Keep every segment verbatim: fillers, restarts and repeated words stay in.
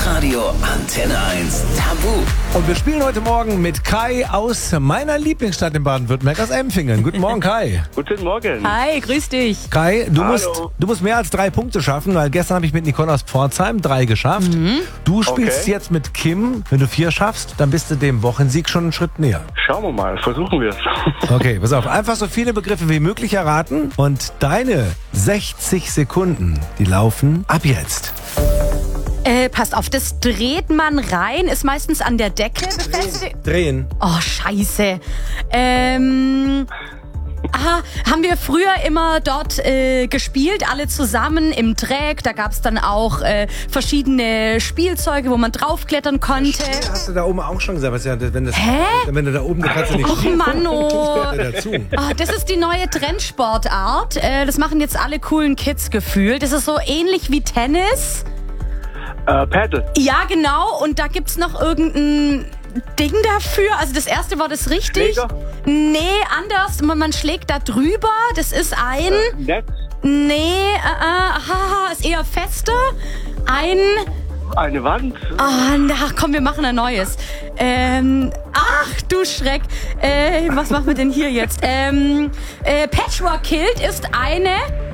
Hitradio Antenne eins Tabu. Und wir spielen heute Morgen mit Kai aus meiner Lieblingsstadt in Baden-Württemberg, aus Empfingen. Guten Morgen, Kai. Guten Morgen. Hi, grüß dich. Kai, du Hallo. musst, du musst mehr als drei Punkte schaffen, weil gestern habe ich mit Nicole aus Pforzheim drei geschafft. Mhm. Du spielst Okay. jetzt mit Kim. Wenn du vier schaffst, dann bist du dem Wochensieg schon einen Schritt näher. Schauen wir mal, versuchen wir es. Okay, pass auf. Einfach so viele Begriffe wie möglich erraten. Und deine sechzig Sekunden, die laufen ab jetzt. Äh, passt auf, das dreht man rein, ist meistens an der Decke befestigt. Drehen. Oh, scheiße. Ähm... Aha, haben wir früher immer dort äh, gespielt, alle zusammen im Dreck. Da gab's dann auch äh, verschiedene Spielzeuge, wo man draufklettern konnte. Hast du da oben auch schon gesagt? Was ja, wenn, das, Hä? wenn du da oben, da kannst du nicht Och, Manno. Das gehört dazu. Ah, das ist die neue Trendsportart. Äh, das machen jetzt alle coolen Kids gefühlt. Das ist so ähnlich wie Tennis. Äh, Paddle. Ja, genau. Und da gibt's noch irgendein Ding dafür. Also das erste war das richtig. Schläger? Nee, anders. Man, man schlägt da drüber. Das ist ein... Netz. Nee, äh, äh, haha, ist eher fester. Ein... Eine Wand. Ah, ach komm, wir machen ein neues. Ähm, ach du Schreck. Äh, was machen wir denn hier jetzt? Ähm, äh, Patchwork Kilt ist eine...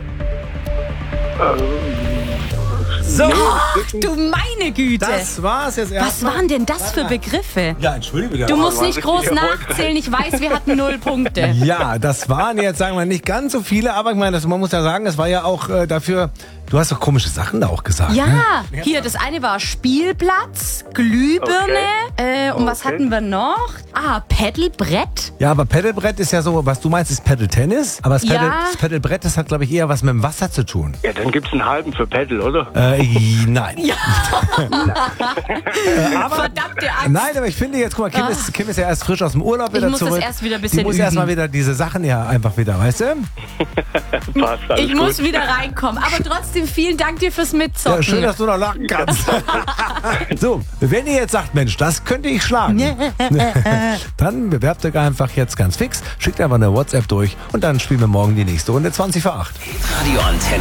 So, Ach du meine Güte. das war's jetzt Was erstmal. waren denn das für Begriffe? Ja, entschuldige bitte. Du musst waren nicht richtig groß erfolgreich. nachzählen. Ich weiß, wir hatten null Punkte. Ja, das waren jetzt, sagen wir, nicht ganz so viele, aber ich meine, das, man muss ja sagen, es war ja auch äh, dafür, du hast doch komische Sachen da auch gesagt. Ne? Ja, hier, das eine war Spielplatz, Glühbirne. Äh, und was Okay. hatten wir noch? Ah, Pedalbrett. Ja, aber Pedalbrett ist ja so, was du meinst, ist Pedal-Tennis, aber das, Ja. Pedal, das Pedalbrett, das hat, glaube ich, eher was mit dem Wasser zu tun. Ja, dann gibt's einen halben für Paddle, oder? Äh, nein. Ja. aber, Verdammte Angst. nein, aber ich finde jetzt, guck mal, Kim, ist, Kim ist ja erst frisch aus dem Urlaub wieder Ich muss das zurück. erst wieder ein bisschen Die muss üben. erst mal wieder diese Sachen ja einfach wieder, weißt du? Passt, alles Ich gut. muss wieder reinkommen. Aber trotzdem vielen Dank dir fürs Mitzocken. Ja, schön, dass du noch lachen kannst. So, wenn ihr jetzt sagt, Mensch, das könnte ich schlagen, dann bewerbt euch einfach jetzt ganz fix, schickt einfach eine WhatsApp durch und dann spielen wir morgen die nächste Runde zwanzig vor acht. Hitradio Antenne